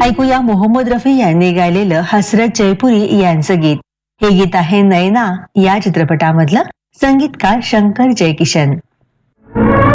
ऐकूया मोहम्मद रफी यांनी गायलेलं हसरत जयपुरी यांचं गीत. हे गीत आहे नैना या चित्रपटामधलं. संगीतकार शंकर जयकिशन.